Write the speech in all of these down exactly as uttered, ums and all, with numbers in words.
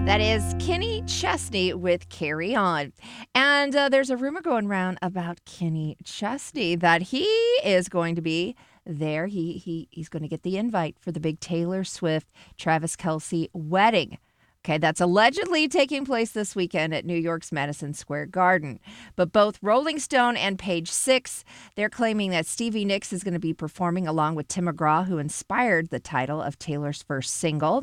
That is Kenny Chesney with Carry On. And uh, there's a rumor going around about Kenny Chesney that he is going to be there. He he He's going to get the invite for the big Taylor Swift, Travis Kelce wedding. Okay, that's allegedly taking place this weekend at New York's Madison Square Garden. But both Rolling Stone and Page Six, they're claiming that Stevie Nicks is going to be performing along with Tim McGraw, who inspired the title of Taylor's first single.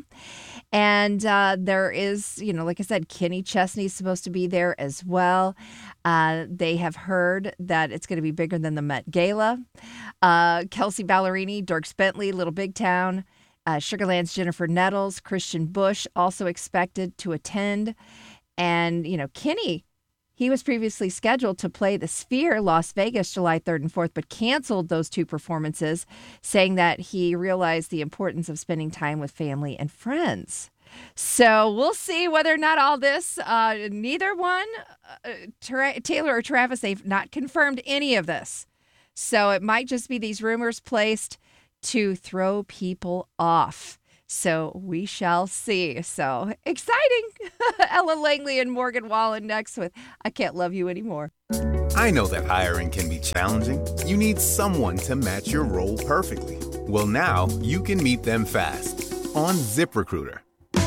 And uh, there is, you know, like I said, Kenny Chesney is supposed to be there as well. Uh, they have heard that it's going to be bigger than the Met Gala. Uh, Kelsey Ballerini, Dierks Bentley, Little Big Town, Uh, Sugarland's Jennifer Nettles, Christian Bush also expected to attend. And, you know, Kenny, he was previously scheduled to play the Sphere, Las Vegas, July third and fourth, but canceled those two performances, saying that he realized the importance of spending time with family and friends. So we'll see whether or not all this, uh, neither one, uh, Tra- Taylor or Travis, they've not confirmed any of this. So it might just be these rumors placed to throw people off. So we shall see. So exciting. Ella Langley and Morgan Wallen next with I Can't Love You Anymore. I know that hiring can be challenging. You need someone to match your role perfectly. Well, now you can meet them fast on ZipRecruiter.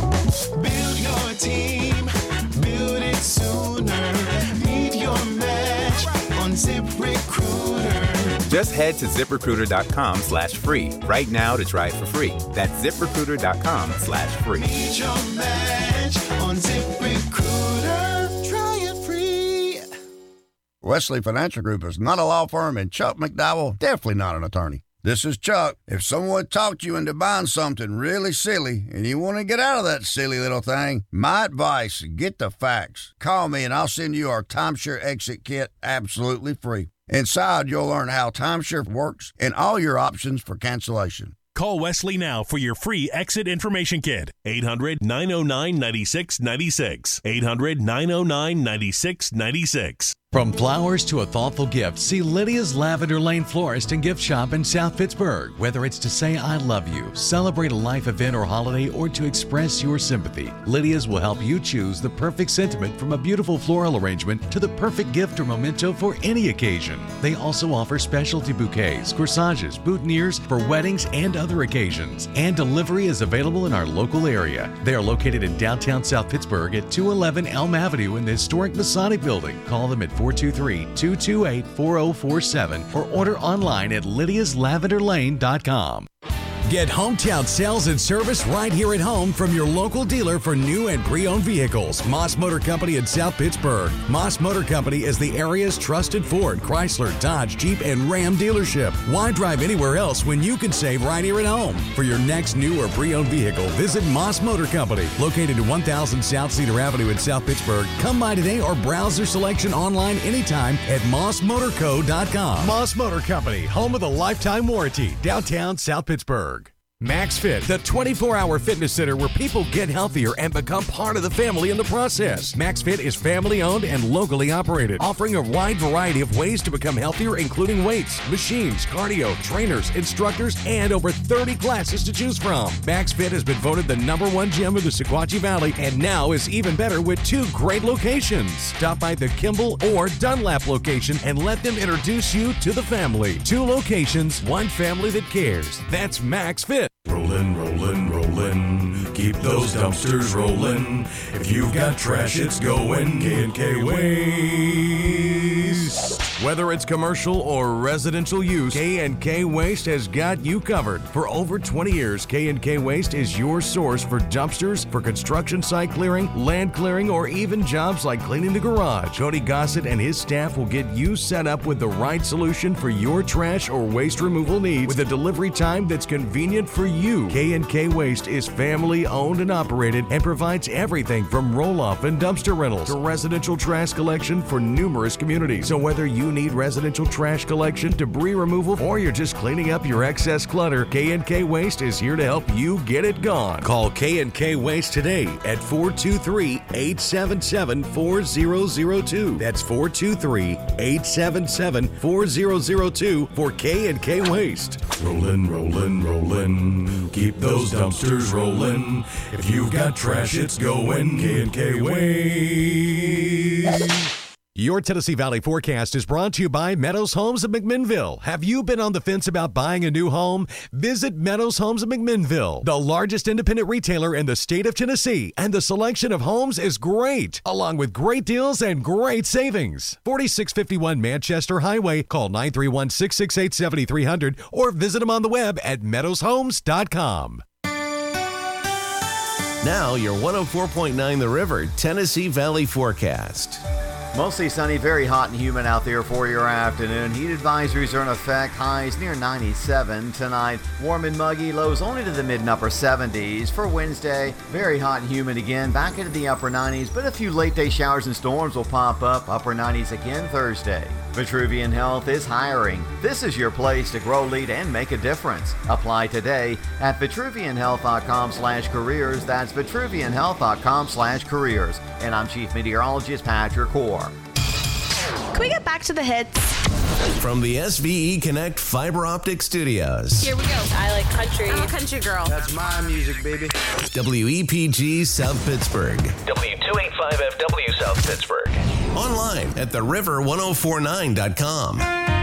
Build your team, build it sooner. Meet your match on ZipRecruiter. Just head to ZipRecruiter.com slash free right now to try it for free. That's ZipRecruiter.com slash free. Meet your match on ZipRecruiter. Try it free. Wesley Financial Group is not a law firm, and Chuck McDowell definitely not an attorney. This is Chuck. If someone talked you into buying something really silly and you want to get out of that silly little thing, my advice, get the facts. Call me and I'll send you our timeshare exit kit absolutely free. Inside, you'll learn how timeshare works and all your options for cancellation. Call Wesley now for your free exit information kit. eight hundred, nine oh nine, nine six nine six. eight hundred, nine oh nine, nine six nine six. From flowers to a thoughtful gift, see Lydia's Lavender Lane Florist and Gift Shop in South Pittsburgh. Whether it's to say I love you, celebrate a life event or holiday, or to express your sympathy, Lydia's will help you choose the perfect sentiment, from a beautiful floral arrangement to the perfect gift or memento for any occasion. They also offer specialty bouquets, corsages, boutonnieres for weddings and other occasions. And delivery is available in our local area. They are located in downtown South Pittsburgh at two eleven Elm Avenue in the historic Masonic Building. Call them at four two three, two two eight, four oh four seven or order online at lydias lavender lane dot com. Get hometown sales and service right here at home from your local dealer for new and pre-owned vehicles. Moss Motor Company in South Pittsburgh. Moss Motor Company is the area's trusted Ford, Chrysler, Dodge, Jeep, and Ram dealership. Why drive anywhere else when you can save right here at home? For your next new or pre-owned vehicle, visit Moss Motor Company, located at one thousand South Cedar Avenue in South Pittsburgh. Come by today or browse their selection online anytime at moss motor co dot com. Moss Motor Company, home of the lifetime warranty, downtown South Pittsburgh. MaxFit, the twenty-four hour fitness center where people get healthier and become part of the family in the process. MaxFit is family owned and locally operated, offering a wide variety of ways to become healthier, including weights, machines, cardio, trainers, instructors, and over thirty classes to choose from. MaxFit has been voted the number one gym of the Sequatchie Valley and now is even better with two great locations. Stop by the Kimball or Dunlap location and let them introduce you to the family. Two locations, one family that cares. That's MaxFit. Rollin', rollin', rollin', keep those dumpsters rollin'. If you've got trash, it's going K and K Waste. Whether it's commercial or residential use, K and K Waste has got you covered. For over twenty years, K and K Waste is your source for dumpsters, for construction site clearing, land clearing, or even jobs like cleaning the garage. Cody Gossett and his staff will get you set up with the right solution for your trash or waste removal needs with a delivery time that's convenient for you. K and K Waste is family owned and operated and provides everything from roll-off and dumpster rentals to residential trash collection for numerous communities. So whether you you need residential trash collection, debris removal, or you're just cleaning up your excess clutter, K and K Waste is here to help you get it gone. Call K and K Waste today at four two three, eight seven seven, four zero zero two. That's four two three, eight seven seven, four zero zero two for K and K Waste. Rollin', rollin', rollin'. Keep those dumpsters rollin'. If you've got trash, it's going. K and K Waste. Your Tennessee Valley forecast is brought to you by Meadows Homes of McMinnville. Have you been on the fence about buying a new home? Visit Meadows Homes of McMinnville, the largest independent retailer in the state of Tennessee, and the selection of homes is great, along with great deals and great savings. forty-six fifty-one Manchester Highway. Call nine three one, six six eight, seven three zero zero or visit them on the web at meadows homes dot com. Now your one oh four point nine The River Tennessee Valley forecast. Mostly sunny, very hot and humid out there for your afternoon. Heat advisories are in effect. Highs near ninety-seven tonight. Warm and muggy. Lows only to the mid and upper seventies. For Wednesday, very hot and humid again. Back into the upper nineties, but a few late day showers and storms will pop up. Upper nineties again Thursday. Vitruvian Health is hiring. This is your place to grow, lead, and make a difference. Apply today at vitruvian health dot com slash careers. That's vitruvian health dot com slash careers. And I'm Chief Meteorologist Patrick Hoare. Can we get back to the hits? From the S V E Connect Fiber Optic Studios. Here we go. I like country. I'm a country girl. That's my music, baby. W E P G South Pittsburgh. W two eighty-five F W South Pittsburgh. Online at the river ten forty-nine dot com.